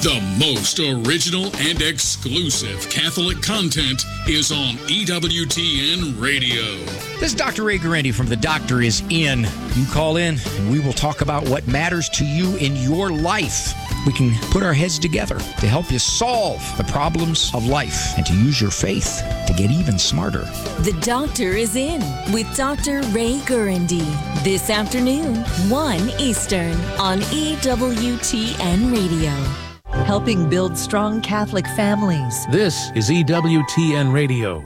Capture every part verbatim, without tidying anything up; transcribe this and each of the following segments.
The most original and exclusive Catholic content is on E W T N Radio. This is Doctor Ray Guarendi from The Doctor Is In. You call in and we will talk about what matters to you in your life. We can put our heads together to help you solve the problems of life and to use your faith to get even smarter. The Doctor Is In with Doctor Ray Guarendi. This afternoon, one Eastern on E W T N Radio. Helping build strong Catholic families. This is E W T N Radio.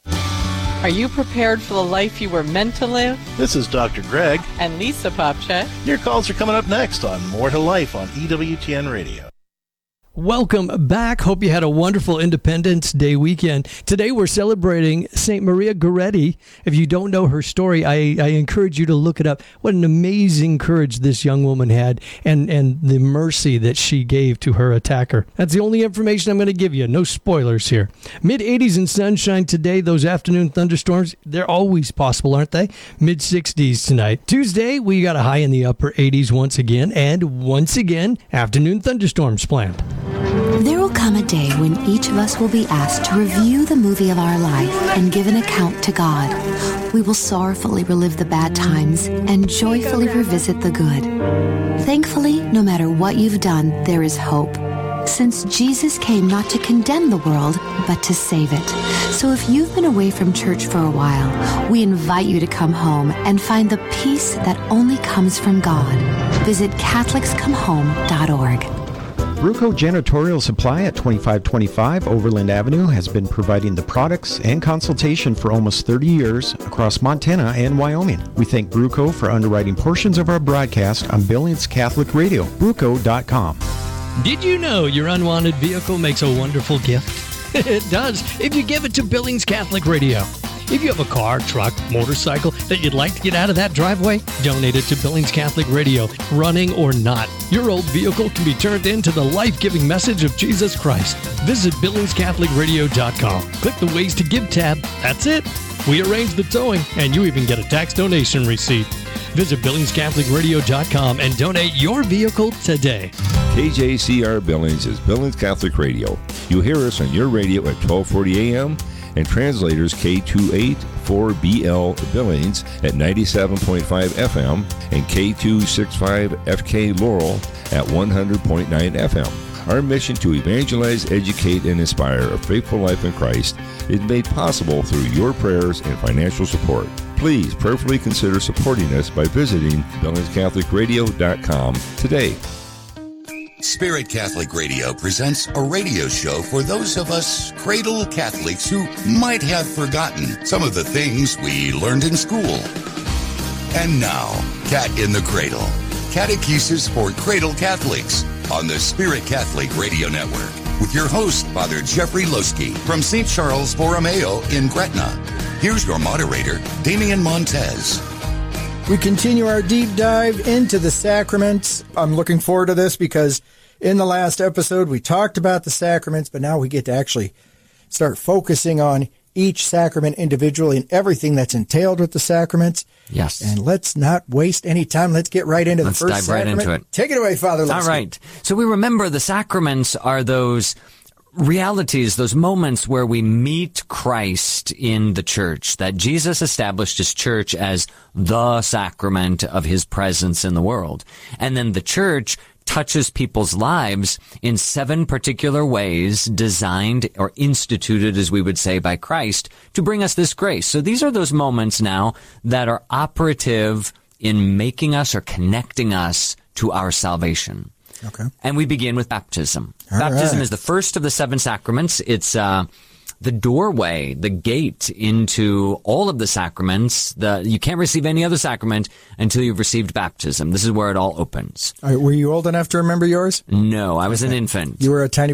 Are you prepared for the life you were meant to live? This is Doctor Greg. And Lisa Popchet. Your calls are coming up next on More to Life on E W T N Radio. Welcome back. Hope you had a wonderful Independence Day weekend. Today we're celebrating Saint Maria Goretti. If you don't know her story, I, I encourage you to look it up. What an amazing courage this young woman had and, and the mercy that she gave to her attacker. That's the only information I'm going to give you. No spoilers here. mid eighties and sunshine today. Those afternoon thunderstorms, they're always possible, aren't they? mid sixties tonight. Tuesday, we got a high in the upper eighties once again. And once again, afternoon thunderstorms planned. There will come a day when each of us will be asked to review the movie of our life and give an account to God. We will sorrowfully relive the bad times and joyfully revisit the good. Thankfully, no matter what you've done, there is hope. Since Jesus came not to condemn the world, but to save it. So if you've been away from church for a while, we invite you to come home and find the peace that only comes from God. Visit Catholics Come Home dot org. Bruco Janitorial Supply at twenty-five twenty-five Overland Avenue has been providing the products and consultation for almost thirty years across Montana and Wyoming. We thank Bruco for underwriting portions of our broadcast on Billings Catholic Radio, Bruco dot com. Did you know your unwanted vehicle makes a wonderful gift? It does, if you give it to Billings Catholic Radio. If you have a car, truck, motorcycle that you'd like to get out of that driveway, donate it to Billings Catholic Radio, running or not. Your old vehicle can be turned into the life-giving message of Jesus Christ. Visit Billings Catholic Radio dot com. Click the Ways to Give tab. That's it. We arrange the towing, and you even get a tax donation receipt. Visit Billings Catholic Radio dot com and donate your vehicle today. K J C R Billings is Billings Catholic Radio. You hear us on your radio at twelve forty a.m., and translators K two eighty-four B L Billings at ninety-seven point five F M and K two sixty-five F K Laurel at one hundred point nine F M. Our mission to evangelize, educate, and inspire a faithful life in Christ is made possible through your prayers and financial support. Please prayerfully consider supporting us by visiting Billings Catholic Radio dot com today. Spirit Catholic Radio presents a radio show for those of us cradle Catholics who might have forgotten some of the things we learned in school. And now, Cat in the Cradle, Catechesis for Cradle Catholics on the Spirit Catholic Radio Network with your host, Father Jeffrey Losky from Saint Charles Borromeo in Gretna. Here's your moderator, Damian Montez. We continue our deep dive into the sacraments. I'm looking forward to this because in the last episode we talked about the sacraments, but now we get to actually start focusing on each sacrament individually and everything that's entailed with the sacraments. Yes. And let's not waste any time. Let's get right into let's the first dive sacrament. Right into it. Take it away, Father. All right. So we remember the sacraments are those realities, those moments where we meet Christ in the church, that Jesus established his church as the sacrament of his presence in the world. And then the church touches people's lives in seven particular ways designed or instituted, as we would say, by Christ to bring us this grace. So these are those moments now that are operative in making us or connecting us to our salvation. Okay. And we begin with baptism. All baptism right. is the first of the seven sacraments. It's uh, the doorway, the gate into all of the sacraments. The, you can't receive any other sacrament until you've received baptism. This is where it all opens. All right, were you old enough to remember yours? No, I was okay. an infant. You were a tiny